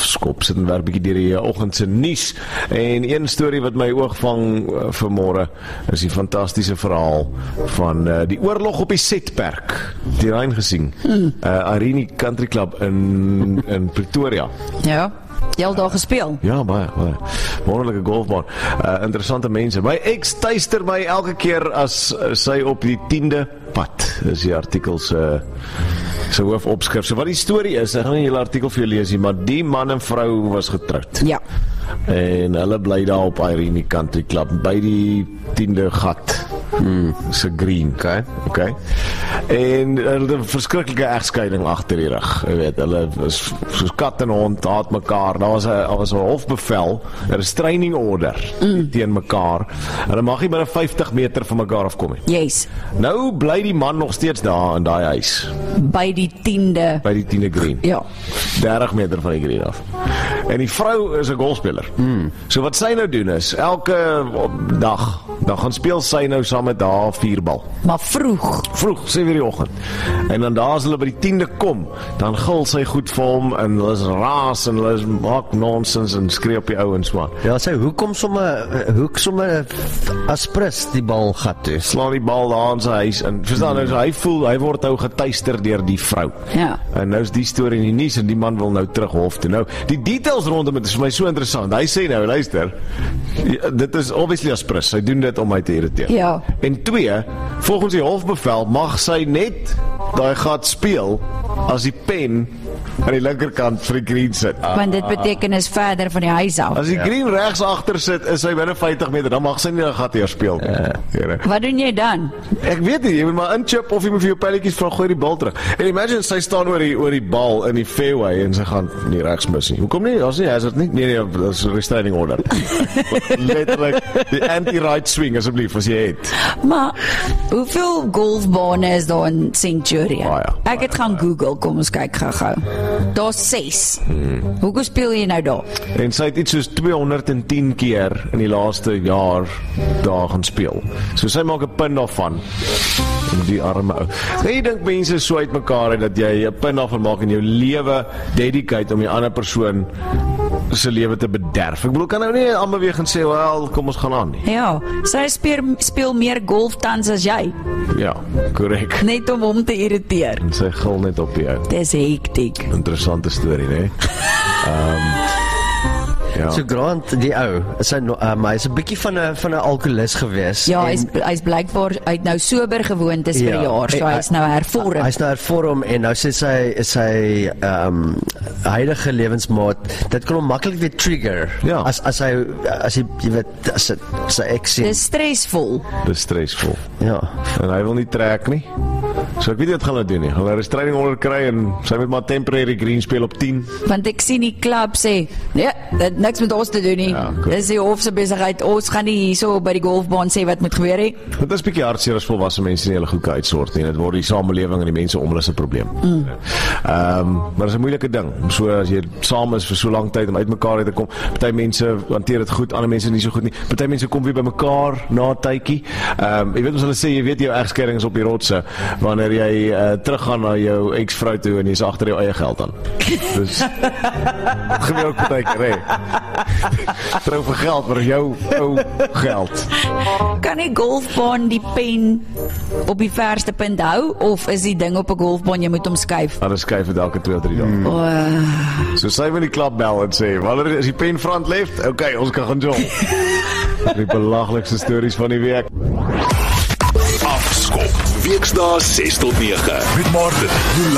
afskop, sit en werk bietjie deur die oggendse nuus. En een storie wat my oog vang vanmôre is die fantastiese verhaal van die oorlog op die Setperk. Die Rhein gesien. Irene Country Club in Pretoria. Ja. Jy al daar gespeel? Ja, baie. Wonderlike golfbaan. Interessante mense. My ex tuister my elke keer as sy op die 10de pad. Dis die artikel se hoofopskrif. So wat die storie is, ek gaan nie die hele artikel vir jou lees nie, maar die man en vrou was getroud. Ja. En hulle bly daar op Irene Country Club by die 10de gat. Se green, okay. En hulle verskriklike egskeiding agter die rug. Jy weet, hulle was soos kat en hond, haat mekaar. Daar was 'n hofbevel, 'n restraining order teen mekaar. Hulle mag nie binne 50 meter van mekaar afkom nie. Yes. Nou bly die man nog steeds daar in daai huis. By die 10de. By die 10de green. Ja. 30 meter van die green af. En die vrou is 'n golfspeler. So wat sy nou doen is, elke dag, dan gaan speel sy nou saam met haar 4-bal. Maar vroeg, 7:00 die oggend. En dan daar as hulle by die 10de kom, dan gil sy goed vir hom en hulle is raas en hulle maak nonsens en skree op die ouens maar. Ja, sy hoekom sommer aspres die bal gat toe. Slaan die bal daar in sy huis en verstaan nou, so hy voel hy word nou getuister deur die vrou. Ja. En nou is die storie in die nuus en die man wil nou terug hof toe. Nou, die details rondom dit is vir my so interessant. Hy sê nou, luister, dit is obviously aspres. Hy doen dit om my te irriteer. Ja. En 2, volgens die hofbevel mag sy net daai gat speel as die pen aan die linkerkant vir die green sit. Want dit beteken is verder van die huis af. As die green regs agter sit, is hy binne 50 meter, dan mag sy nie 'n gat hier speel nie. Wat doen jy dan? Ek weet nie, jy moet maar inchip of jy moet vir jou pelletjies vra, gooi die bal terug. En imagine sy staan oor die bal in die fairway en sy gaan nie regs mis nie. Hoekom nie? As nie hazard nie. Nee, dis 'n restraining order. Letterlik die anti-right swing asseblief as jy het. Maar hoeveel golfbane is daar in Centurion? Baie. Ek het gaan Google, kom ons kyk gou-gou. Daar's 6. Hoekom speel jy nou daar? En sy het iets soos 210 keer in die laaste jaar daar gaan speel. So sy maak 'n punt daarvan. Om die arme ou. Jy dink mense so uitmekaar het dat jy 'n punt daarvan maak en jou lewe dedicate om die ander persoon se lewe te bederf. Ek bedoel, kan nou nie almal weer gaan sê, "Wel, kom ons gaan aan nie." Ja, sy speel meer golf tans as jy. Ja, korrek. Net om hom te irriteer. En sy gil net op die ou. Dis hektiek. Interessante storie, né? Ja. So Grant, die ou, maar hy's 'n bietjie van 'n alkoholist gewees. Ja, hy's blykbaar uit nou sober gewoontes vir 'n jaar, so hy's nou hervorm. Hy's nou hervorm en nou sê sy huidige lewensmaat, dit kan hom maklik weer trigger. Ja. As hy jy weet, as sy ex sien. Dis stresvol. Dis stresvol. Ja. En hy wil nie trek nie. So ek weet nie wat gaan hulle doen nie. Gaan hulle 'n restraining order kry en sy moet maar temporary green speel op 10. Want ek sien die klub sê, nee, dit niks met ons te doen nie. Ja, goed. Dis die hof se besigheid. Ons gaan nie hierso by die golfbaan sê wat moet gebeur nie. Dit is 'n bietjie hartseer as volwasse mense nie hulle goed kan uitsort nie. Dit word die samelewing en die mense om hulle se probleem. Maar dit is 'n moeilike ding. So as jy saam is vir so lank tyd om uitmekaar uit te kom. Party mense hanteer dit goed, ander mense nie so goed nie. Party mense kom weer by mekaar na 'n tydjie. Jy weet ons hulle sê jy weet jou egskeiding is op die rotse wanneer jy teruggaan na jou ex-vrou toe en jy's agter jou eie geld aan. Dus dit gebeur ook baie keer, hè. Trou vir geld vir jou ou geld. Kan die golfbaan die pen op die verste punt hou of is die ding op 'n golfbaan jy moet hom skuif? Hulle skuif dit elke 2 of 3 dae. So sy wil die klap bel en sê, "Wanneer is die pen front left? Okay, ons kan gaan jol." Die belaglikste stories van die week. Afskop. Weksdae 6 tot 9 met Martin.